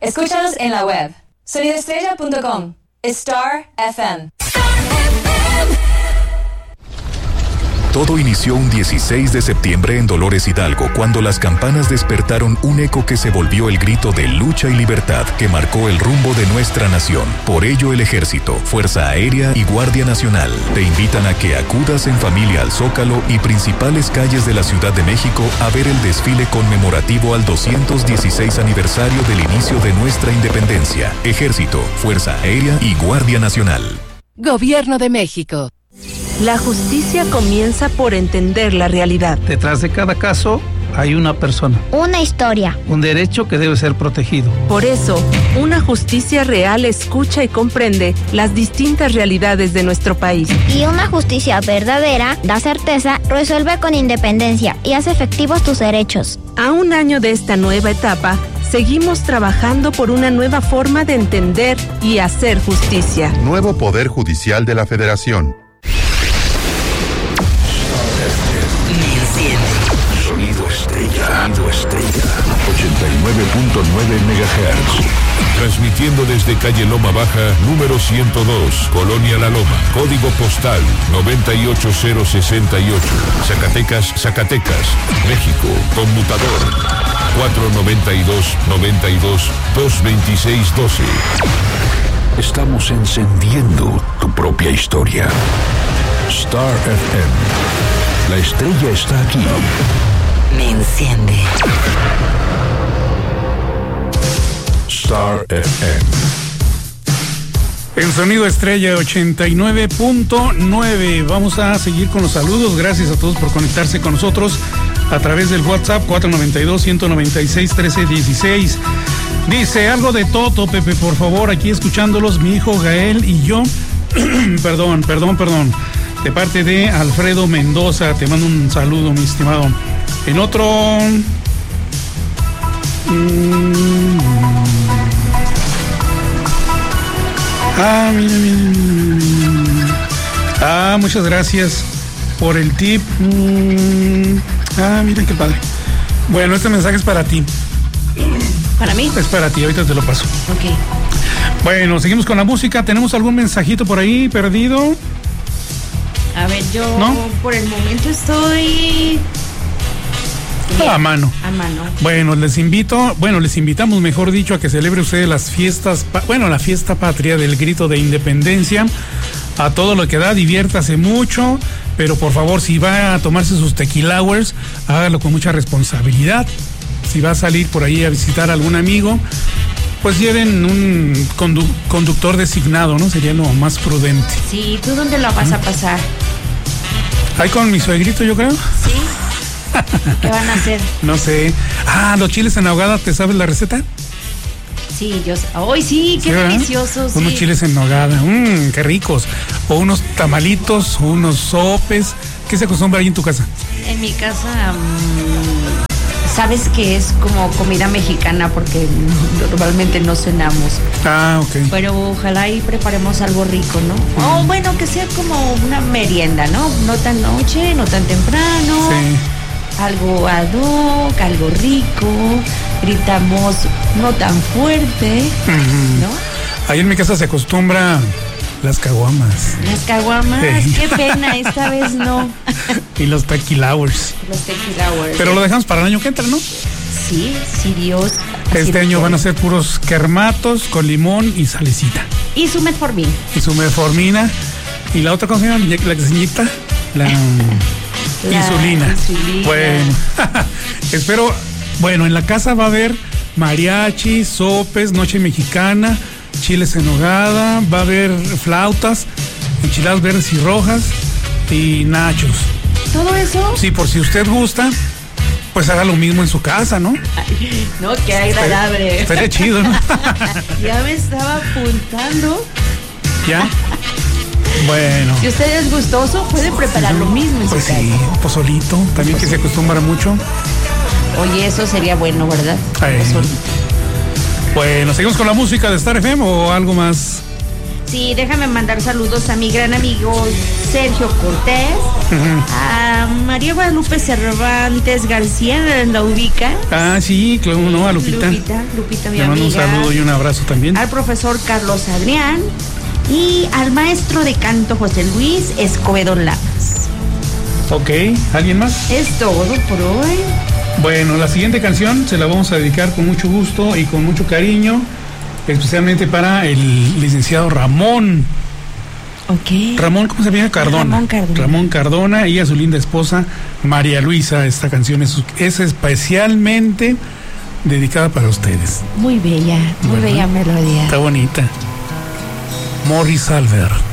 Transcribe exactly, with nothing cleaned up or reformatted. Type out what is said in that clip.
Escúchanos en la web sonido estrella punto com. Star F M. Todo inició un dieciséis de septiembre en Dolores Hidalgo, cuando las campanas despertaron un eco que se volvió el grito de lucha y libertad que marcó el rumbo de nuestra nación. Por ello, el Ejército, Fuerza Aérea y Guardia Nacional te invitan a que acudas en familia al Zócalo y principales calles de la Ciudad de México a ver el desfile conmemorativo al doscientos dieciséis aniversario del inicio de nuestra independencia. Ejército, Fuerza Aérea y Guardia Nacional. Gobierno de México. La justicia comienza por entender la realidad. Detrás de cada caso hay una persona. Una historia. Un derecho que debe ser protegido. Por eso, una justicia real escucha y comprende las distintas realidades de nuestro país. Y una justicia verdadera da certeza, resuelve con independencia y hace efectivos tus derechos. A un año de esta nueva etapa, seguimos trabajando por una nueva forma de entender y hacer justicia. Nuevo Poder Judicial de la Federación. Sonido estrella. Sonido estrella. ochenta y nueve punto nueve megahertz. Transmitiendo desde calle Loma Baja, número ciento dos, Colonia La Loma. Código postal noventa y ocho cero sesenta y ocho. Zacatecas, Zacatecas, México. Conmutador cuatro noventa y dos noventa y dos dos veintiséis doce. Estamos encendiendo tu propia historia. Star F M. La estrella está aquí. Me enciende. Star F M. En Sonido Estrella ochenta y nueve punto nueve. Vamos a seguir con los saludos. Gracias a todos por conectarse con nosotros a través del WhatsApp cuatro noventa y dos, ciento noventa y seis, trece dieciséis. Dice algo de Toto, Pepe, por favor, aquí escuchándolos, mi hijo Gael y yo. perdón, perdón, perdón. De parte de Alfredo Mendoza, te mando un saludo, mi estimado. En otro... Mm... Ah, mira, mira, mira. Ah, muchas gracias por el tip. Mm... Ah, mira qué padre. Bueno, este mensaje es para ti. ¿Para mí? Es para ti, ahorita te lo paso. Ok. Bueno, seguimos con la música. ¿Tenemos algún mensajito por ahí perdido? A ver, yo ¿No? por el momento estoy... A mano. A mano. Bueno, les invito, bueno, les invitamos, mejor dicho, a que celebre ustedes las fiestas, bueno, la fiesta patria del grito de independencia. A todo lo que da, diviértase mucho, pero por favor, si va a tomarse sus tequila hours, hágalo con mucha responsabilidad. Si va a salir por ahí a visitar a algún amigo, pues lleven un condu- conductor designado, ¿no? Sería lo más prudente. Sí, ¿tú dónde la vas a pasar? Ahí con mi suegrito, yo creo. Sí. ¿Qué van a hacer? No sé. Ah, los chiles en ahogada, ¿te sabes la receta? Sí, yo... ¡Ay, sí! ¡Qué ¿Sí, deliciosos! Unos sí. chiles en nogada, mmm, qué ricos. O unos tamalitos, o unos sopes. ¿Qué se acostumbra ahí en tu casa? En mi casa, mmm, sabes que es como comida mexicana porque normalmente no cenamos. Ah, ok. Pero ojalá y preparemos algo rico, ¿no? Mm. O bueno, que sea como una merienda, ¿no? No tan noche, no tan temprano. Sí. Algo ad hoc, algo rico, gritamos no tan fuerte, uh-huh. ¿no? Ahí en mi casa se acostumbra las caguamas. Las caguamas, sí. Qué pena, esta vez no. Y los tequila hours. Los tequila hours. Pero lo dejamos para el año que entra, ¿no? Sí, sí, Dios. Este año van a ser puros kermatos con limón y salecita. Y su metformina. Y su metformina. Y la otra cosa, la que se inyecta, la... La insulina. insulina. Bueno, espero, bueno, en la casa va a haber mariachi, sopes, noche mexicana, chiles en nogada, va a haber flautas, enchiladas verdes y rojas y nachos. ¿Todo eso? Sí, por si usted gusta, pues haga lo mismo en su casa, ¿no? Ay, no, qué agradable. Estaría chido, ¿no? Ya me estaba apuntando. ¿Ya? Bueno. Si usted es gustoso, puede preparar lo mismo en pues su casa. Sí, pozolito, también pues que sí. Se acostumbra mucho. Oye, eso sería bueno, ¿verdad? Bueno, seguimos con la música de Star F M o algo más. Sí, déjame mandar saludos a mi gran amigo Sergio Cortés, uh-huh. a María Guadalupe Cervantes García, ¿la ubica? Ah, sí, claro, no, a Lupita. Lupita, Lupita, mi Le mando amiga. un saludo y un abrazo también. Al profesor Carlos Adrián y al maestro de canto José Luis Escobedo Lamas. Ok, ¿alguien más? Es todo por hoy. Bueno, la siguiente canción se la vamos a dedicar con mucho gusto y con mucho cariño, especialmente para el licenciado Ramón. Ok. Ramón, ¿cómo se llama? Cardona. Ramón Cardona. Ramón Cardona y a su linda esposa María Luisa. Esta canción es, es especialmente dedicada para ustedes. Muy bella, muy bueno, bella melodía. Está bonita. Morris Albert.